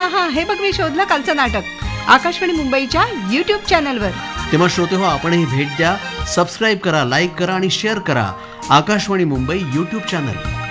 हा, हे बघ मी शोधलं कालचं नाटक आकाशवाणी मुंबईच्या YouTube चॅनलवर. तेव्हा श्रोते हो, आपणही भेट द्या, सबस्क्राईब करा, लाईक करा आणि शेअर करा आकाशवाणी मुंबई YouTube चॅनल.